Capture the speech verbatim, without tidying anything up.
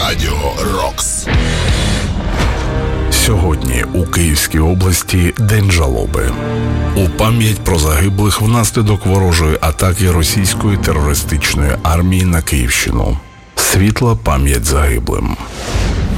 Радіо Рокс. Сьогодні у Київській області День жалоби. У пам'ять про загиблих внаслідок ворожої атаки російської терористичної армії на Київщину. Світла пам'ять загиблим.